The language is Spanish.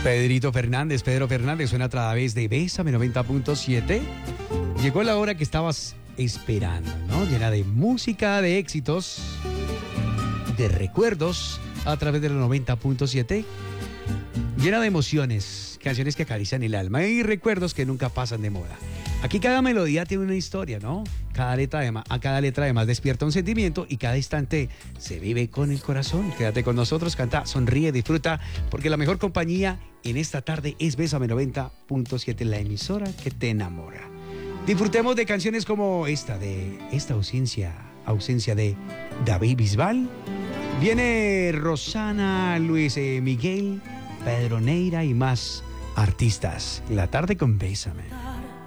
Pedro Fernández suena a través de Bésame 90.7. Llegó la hora que estabas esperando, ¿no? Llena de música, de éxitos, de recuerdos a través de la 90.7. Llena de emociones, canciones que acarician el alma y recuerdos que nunca pasan de moda. Aquí cada melodía tiene una historia, ¿no? A cada letra además despierta un sentimiento y cada instante se vive con el corazón. Quédate con nosotros, canta, sonríe, disfruta, porque la mejor compañía en esta tarde es Bésame 90.7, la emisora que te enamora. Disfrutemos de canciones como esta ausencia de David Bisbal. Viene Rosana, Luis Miguel, Pedro Neira y más artistas. La tarde con Bésame.